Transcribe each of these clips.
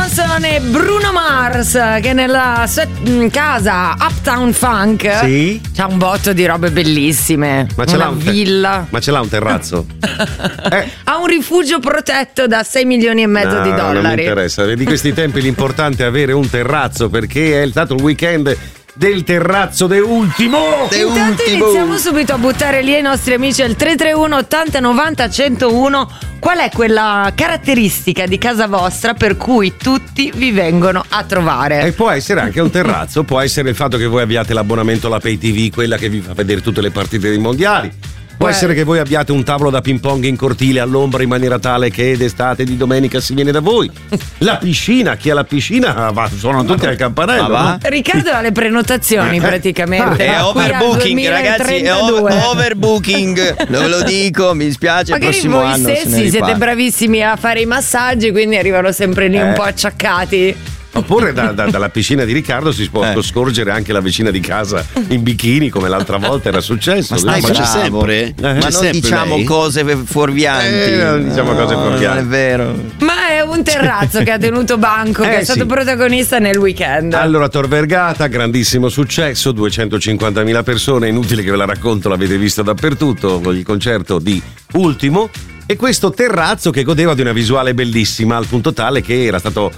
Persone, Bruno Mars, che nella sua casa Uptown Funk c'ha un botto di robe bellissime. Ma ce una l'ha villa. Ma ce l'ha un terrazzo? Ha un rifugio protetto da 6 milioni e mezzo di dollari. Non mi interessa. Di questi tempi l'importante è avere un terrazzo, perché è stato il weekend del terrazzo de ultimo. Intanto iniziamo subito a buttare lì ai nostri amici al 331 80 90 101. Qual è quella caratteristica di casa vostra per cui tutti vi vengono a trovare? E può essere anche un terrazzo, può essere il fatto che voi abbiate l'abbonamento alla Pay TV, quella che vi fa vedere tutte le partite dei mondiali. Può essere che voi abbiate un tavolo da ping pong in cortile all'ombra in maniera tale che d'estate e di domenica si viene da voi. La piscina, chi ha la piscina suonano tutti al campanello. No? Riccardo ha le prenotazioni praticamente. È overbooking, ragazzi, è overbooking. Non ve lo dico, mi spiace. Magari il prossimo voi anno stessi siete bravissimi a fare i massaggi, quindi arrivano sempre lì un po' acciaccati. Oppure dalla piscina di Riccardo si può scorgere anche la vicina di casa in bikini, come l'altra volta era successo. Ma c'è sempre? Ma non diciamo lei? Cose fuorvianti. Non diciamo cose fuorvianti. Non è vero. Ma è un terrazzo che ha tenuto banco, che è stato protagonista nel weekend. Allora, Tor Vergata, grandissimo successo, 250.000 persone, inutile che ve la racconto, l'avete visto dappertutto, il concerto di Ultimo. E questo terrazzo che godeva di una visuale bellissima, al punto tale che era stato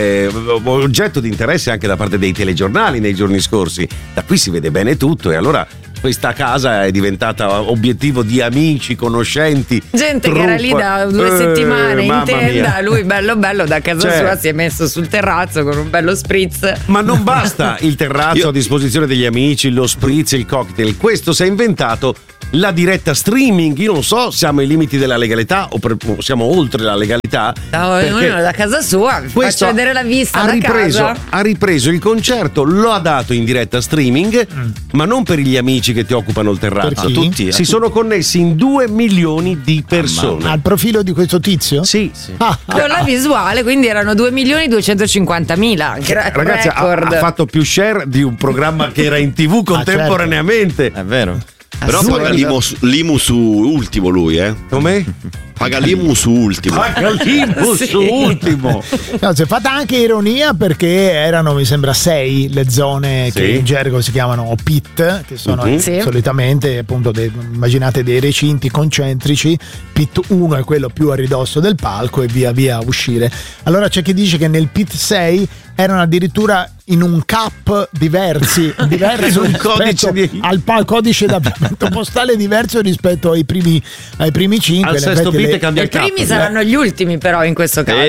oggetto di interesse anche da parte dei telegiornali nei giorni scorsi. Da qui si vede bene tutto, e allora questa casa è diventata obiettivo di amici, conoscenti, gente che era lì da 2 settimane in tenda. Lui bello da casa sua si è messo sul terrazzo con un bello spritz. Ma non basta il terrazzo a disposizione degli amici, lo spritz, il cocktail. Questo si è inventato la diretta streaming. Io non so, siamo ai limiti della legalità o siamo oltre la legalità. Ognuno da casa sua, faccio vedere la vista da casa. Ha ripreso il concerto, lo ha dato in diretta streaming, ma non per gli amici che ti occupano il terrazzo. Tutti si sono connessi in 2 milioni di persone. Al profilo di questo tizio? Sì. Con la visuale, quindi erano 2.250.000. Ragazzi, ha fatto più share di un programma che era in TV contemporaneamente. È vero. Però paga l'IMU su Ultimo lui, Come? Paga l'IMU su Ultimo. Paga l'IMU su Ultimo. No, si è fatta anche ironia, perché erano, mi sembra, 6 le zone che in gergo si chiamano pit, che sono solitamente appunto immaginate dei recinti concentrici. Pit 1 è quello più a ridosso del palco e via via a uscire. Allora c'è chi dice che nel pit 6 erano addirittura in un cap diverso un codice al codice d'abbigliamento postale diverso rispetto ai primi 5. Al sesto pit cambia i il cap. primi saranno gli ultimi, però, in questo caso.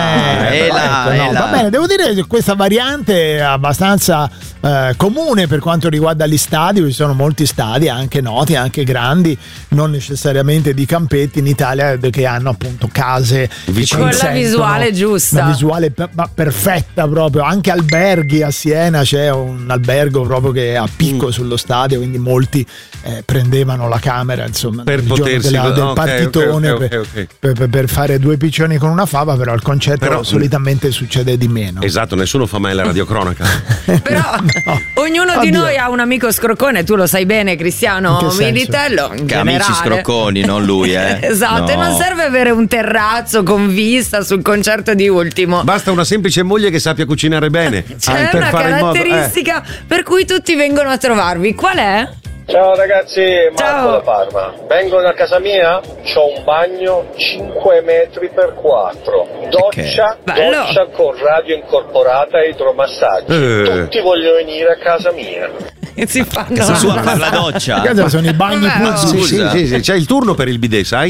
Va bene, devo dire che questa variante è abbastanza comune per quanto riguarda gli stadi. Ci sono molti stadi anche noti, anche grandi, non necessariamente di campetti in Italia, che hanno appunto case con la visuale giusta, una visuale perfetta proprio. Anche alberghi, a Siena c'è un albergo proprio che è a picco sullo stadio, quindi molti prendevano la camera, insomma, per potersi del partitone per fare 2 piccioni con una fava. Però al concerto solitamente succede di meno. Esatto, nessuno fa mai la radiocronaca. Però ognuno di noi ha un amico scroccone, tu lo sai bene, Cristiano Militello, in generale. Amici scrocconi, non lui, Esatto, e non serve avere un terrazzo con vista sul concerto di Ultimo. Basta una semplice moglie che sappia cucinare bene. C'è una caratteristica per cui tutti vengono a trovarvi. Qual è? Ciao ragazzi, Marco da Parma. Vengono a casa mia, c'ho un bagno 5 metri per 4, doccia con radio incorporata e idromassaggio. Tutti vogliono venire a casa mia. Si fanno casa sua per la doccia. Sono i bagni sì, c'è il turno per il bidet, sai?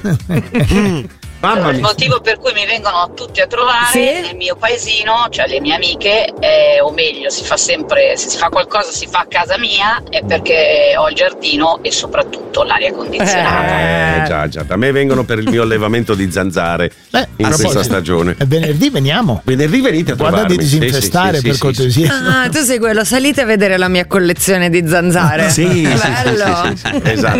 Mamma mia. Il motivo per cui mi vengono tutti a trovare nel mio paesino, cioè le mie amiche, o meglio, si fa sempre, se si fa qualcosa si fa a casa mia, è perché ho il giardino e soprattutto l'aria condizionata. Già, da me vengono per il mio allevamento di zanzare in questa stagione. Venerdì veniamo. Venerdì venite a trovarmi. Guarda di disinfestare per cortesia. Tu sei quello, salite a vedere la mia collezione di zanzare. Sì, bello. Esatto.